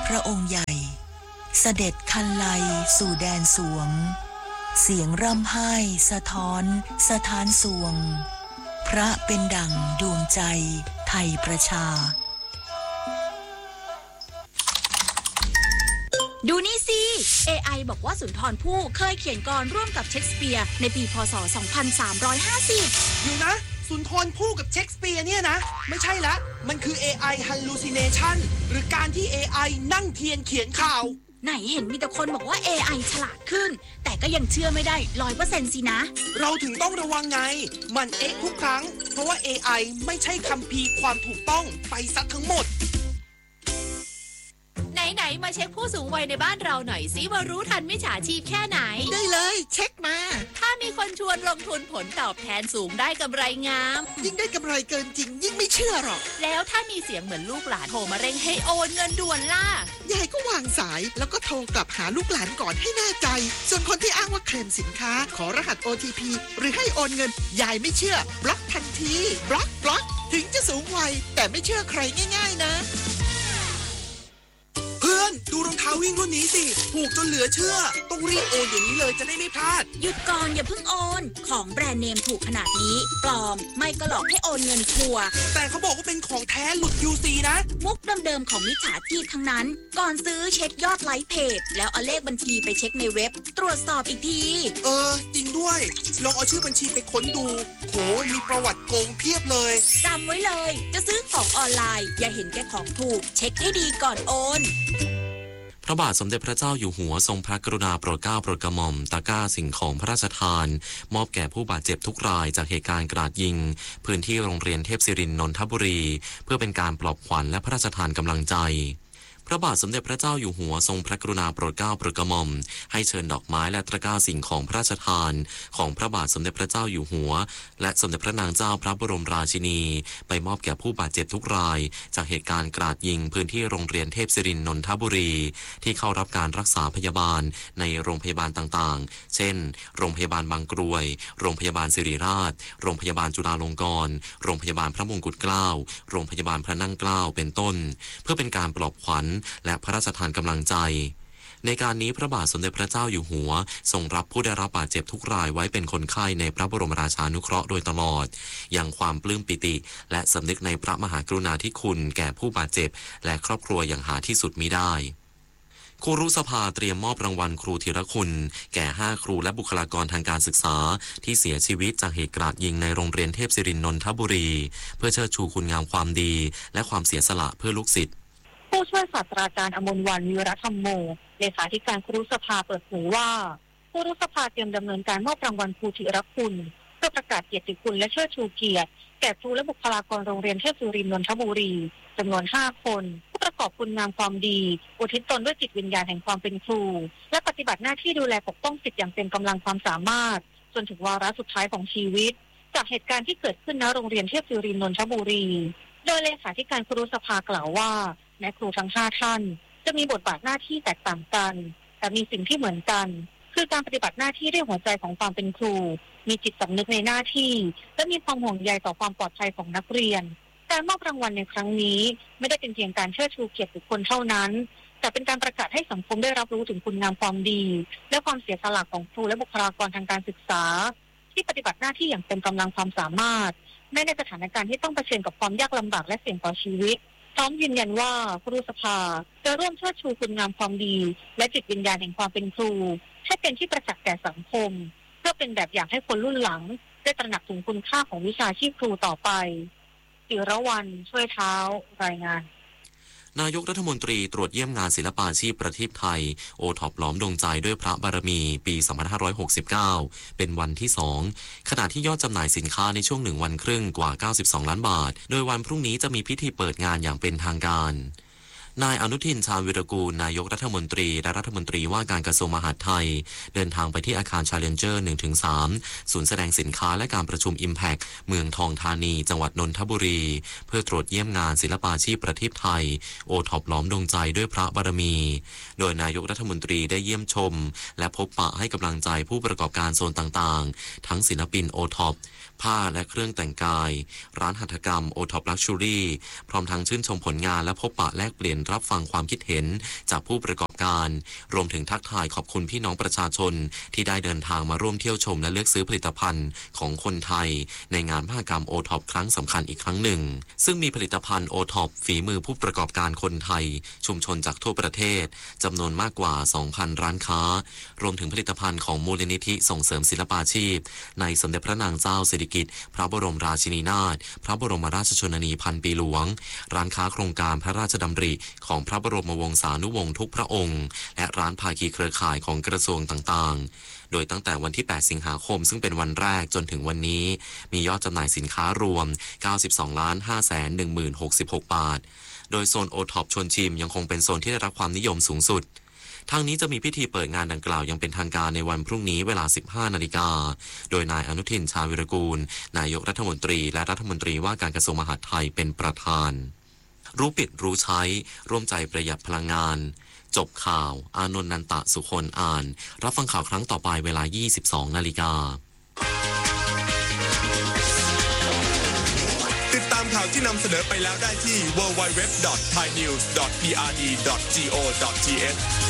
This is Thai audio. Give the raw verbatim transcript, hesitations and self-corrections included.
พระองค์ใหญ่เสด็จคันไลสู่แดนสวงเสียงร่ำไห้สะท้อนสถานสวงพระเป็นดั่งดวงใจไทยประชาดูนี่สิ เอ ไอ บอกว่าสุนทรภู่เคยเขียนกลอนร่วมกับเชคสเปียร์ในปีพ.ศ. สองพันสามร้อยห้าสิบอยู่นะสุนทรภู่กับเชคสเปียร์เนี่ยนะไม่ใช่ละมันคือ เอ ไอ hallucination หรือการที่ เอ ไอ นั่งเทียนเขียนข่าวไหนเห็นมีแต่คนบอกว่า เอ ไอ ฉลาดขึ้นแต่ก็ยังเชื่อไม่ได้ ร้อยเปอร์เซ็นต์ สินะเราถึงต้องระวังไงมันเอ๊ะทุกครั้งเพราะว่า เอ ไอ ไม่ใช่คัมภีร์ความถูกต้องไปซะทั้งหมดไหนๆมาเช็คผู้สูงวัยในบ้านเราหน่อยสิว่ารู้ทันมิจฉาชีพแค่ไหนได้เลยเช็คมาถ้ามีคนชวนลงทุนผลตอบแทนสูงได้กำไรงามยิ่งได้กำไรเกินจริงยิ่งไม่เชื่อหรอกแล้วถ้ามีเสียงเหมือนลูกหลานโทรมาเร่งให้โอนเงินด่วนล่ะยายก็วางสายแล้วก็โทรกลับหาลูกหลานก่อนให้แน่ใจส่วนคนที่อ้างว่าเคลมสินค้าขอรหัส โอ ที พี หรือให้โอนเงินยายไม่เชื่อบล็อกทันทีบล็อกบล็อกถึงจะสูงวัยแต่ไม่เชื่อใครง่ายๆนะเพื่อนดูรองเท้าวิ่งรุ่นนี้สิถูกจนเหลือเชื่อต้องรีบโอนอย่างนี้เลยจะได้ไม่พลาดหยุดก่อนอย่าเพิ่งโอนของแบรนด์เนมถูกขนาดนี้ปลอมไม่ก็หลอกให้โอนเงินทัวร์แต่เขาบอกว่าเป็นของแท้หลุด ยู ซี นะมุกเดิมๆของมิจฉาชีพทั้งนั้นก่อนซื้อเช็คยอดไลค์เพจแล้วเอาเลขบัญชีไปเช็คในเว็บตรวจสอบอีกทีเออจริงด้วยลองเอาชื่อบัญชีไปค้นดูโหมีประวัติโกงเพียบเลยจำไว้เลยจะซื้อของออนไลน์อย่าเห็นแก่ของถูกเช็คให้ดีก่อนโอนพระบาทสมเด็จพระเจ้าอยู่หัวทรงพระกรุณาโปรดเกล้าโปรดกระหม่อมตะกร้าสิ่งของพระราชทานมอบแก่ผู้บาดเจ็บทุกรายจากเหตุการณ์กราดยิงพื้นที่โรงเรียนเทพศิรินทร์นนทบุรีเพื่อเป็นการปลอบขวัญและพระราชทานกำลังใจพระบาทสมเด็จพระเจ้าอยู่หัวทรงพระกรุณาโปรดเกล้าโปรดกระหม่อมให้เชิญดอกไม้และตะกร้าสิ่งของพระราชทานของพระบาทสมเด็จพระเจ้าอยู่หัวและสมเด็จพระนางเจ้าพระบรมราชินีไปมอบแก่ผู้บาดเจ็บทุกรายจากเหตุการณ์กราดยิงพื้นที่โรงเรียนเทพศิรินทร์นนทบุรีที่เข้ารับการรักษาพยาบาลในโรงพยาบาลต่างๆเช่นโรงพยาบาลบางกรวยโรงพยาบาลศิริราชโรงพยาบาลจุฬาลงกรณ์โรงพยาบาลพระมงกุฎเกล้าโรงพยาบาลพระนั่งเกล้าเป็นต้นเพื่อเป็นการปลอบขวัญและพระราชทานกำลังใจในการนี้พระบาทสมเด็จพระเจ้าอยู่หัวทรงรับผู้ได้รับบาดเจ็บทุกรายไว้เป็นคนไข้ในพระบรมราชานุเคราะห์โดยตลอดยังความปลื้มปิติและสำนึกในพระมหากรุณาธิคุณแก่ผู้บาดเจ็บและครอบครัวอย่างหาที่สุดมิได้ครุสภาเตรียมมอบรางวัลครูธีรคุณแก่ห้าครูและบุคลากรทางการศึกษาที่เสียชีวิตจากเหตุกราดยิงในโรงเรียนเทพศิรินทร์นนทบุรีเพื่อเชิดชูคุณงามความดีและความเสียสละเพื่อลูกศิษย์ผู้ช่วยศาสตราจารย์อมรวรรณ วีรธรรมโมเลขาธิการครุสภาเปิดเผยว่าครุสภาเตรียมดำเนินการมอบรางวัลครูธีรคุณเพื่อประกาศเกียรติคุณและเชิดชูเกียรติแก่ครูและบุคลากรโรงเรียนเทพศิรินทร์นนทบุรีจำนวนห้าคนผู้ประกอบคุณงามความดีอุทิศตนด้วยจิตวิญญาณแห่งความเป็นครูและปฏิบัติหน้าที่ดูแลปกป้องศิษย์อย่างเต็มกำลังความสามารถจนถึงวาระสุดท้ายของชีวิตจากเหตุการณ์ที่เกิดขึ้นณโรงเรียนเทพศิรินทร์นนทบุรีโดยเลขาธิการครุสภากล่าวว่าแม้ครูทั้งห้าท่านจะมีบทบาทหน้าที่แตกต่างกันแต่มีสิ่งที่เหมือนกันคือการปฏิบัติหน้าที่ด้วยหัวใจของความเป็นครูมีจิตสำนึกในหน้าที่และมีความห่วงใยต่อความปลอดภัยของนักเรียนการมอบรางวัลในครั้งนี้ไม่ได้เป็นเพียงการเชิดชูเกียรติบุคคลเท่านั้นแต่เป็นการประกาศให้สังคมได้รับรู้ถึงคุณงามความดีและความเสียสละของครูและบุคลากรทางการศึกษาที่ปฏิบัติหน้าที่อย่างเต็มกำลังความสามารถแม้ในสถานการณ์ที่ต้องเผชิญกับความยากลำบากและเสี่ยงต่อชีวิตพร้อมยืนยันว่าครุสภาจะร่วมเชิดชูคุณงามความดีและจิตวิญญาณแห่งความเป็นครูให้เป็นที่ประจักษ์แก่สังคมเพื่อเป็นแบบอย่างให้คนรุ่นหลังได้ตระหนักถึงคุณค่าของวิชาชีพครูต่อไปจิรวรรณช่วยเท้ารายงานนายกรัฐมนตรีตรวจเยี่ยมงานศิลปาชีพประเทศไทยโอท็อปหลอมดวงใจด้วยพระบารมีปีสองพันห้าร้อยหกสิบเก้าเป็นวันที่สองขณะที่ยอดจำหน่ายสินค้าในช่วงหนึ่งวันครึ่งกว่าเก้าสิบสองล้านบาทโดยวันพรุ่งนี้จะมีพิธีเปิดงานอย่างเป็นทางการนายอนุทินชาญวิรากูลนายกรัฐมนตรีและรัฐมนตรีว่าการกระทรวงมหาดไทยเดินทางไปที่อาคาร Challenger หนึ่งถึงสาม ศูนย์แสดงสินค้าและการประชุม Impact เมืองทองธานีจังหวัดนนทบุรีเพื่อตรวจเยี่ยมงานศิลปาชีพประเทศไทยโอท็อปหลอมดวงใจด้วยพระบารมีโดยนายกรัฐมนตรีได้เยี่ยมชมและพบปะให้กำลังใจผู้ประกอบการโซนต่างๆทั้งศิลปินโอท็อปผ้าและเครื่องแต่งกายร้านหัตถกรรมโอท็อปลักชูรี่พร้อมทั้งชื่นชมผลงานและพบปะแลกเปลี่ยนรับฟังความคิดเห็นจากผู้ประกอบการรวมถึงทักทายขอบคุณพี่น้องประชาชนที่ได้เดินทางมาร่วมเที่ยวชมและเลือกซื้อผลิตภัณฑ์ของคนไทยในงานมหกรรม โอ ท็อป ครั้งสำคัญอีกครั้งหนึ่งซึ่งมีผลิตภัณฑ์ โอ ท็อป ฝีมือผู้ประกอบการคนไทยชุมชนจากทั่วประเทศจำนวนมากกว่า สองพัน ร้านค้ารวมถึงผลิตภัณฑ์ของมูลนิธิส่งเสริมศิลปาชีพในสมเด็จพระนางเจ้าสิริกิติ์พระบรมราชินีนาถพระบรมราชชนนีพันปีหลวงร้านค้าโครงการพระราชดำริของพระบรมวงศานุวงศ์ทุกพระองค์และร้านภาคีเครือข่ายของกระทรวงต่างๆโดยตั้งแต่วันที่แปดสิงหาคมซึ่งเป็นวันแรกจนถึงวันนี้มียอดจำหน่ายสินค้ารวม เก้าสิบสองล้านห้าแสนหนึ่งหมื่นหกสิบหก บาทโดยโซน โอ ท็อป ชวนชิมยังคงเป็นโซนที่ได้รับความนิยมสูงสุดทางนี้จะมีพิธีเปิดงานดังกล่าวยังเป็นทางการในวันพรุ่งนี้เวลา สิบห้านาฬิกาโดยนายอนุทินชาญวิรากูลนายกรัฐมนตรีและรัฐมนตรีว่าการกระทรวงมหาดไทยเป็นประธานรู้ปิดรู้ใช้ร่วมใจประหยัดพลังงานจบข่าวอานนท์นันตะสุคนอ่านรับฟังข่าวครั้งต่อไปเวลา ยี่สิบสองนาฬิกาติดตามข่าวที่นำเสนอไปแล้วได้ที่ ดับเบิลยู ดับเบิลยู ดับเบิลยู ดอท ไทยนิวส์ ดอท พี อาร์ ดี ดอท จี โอ ดอท ที เอช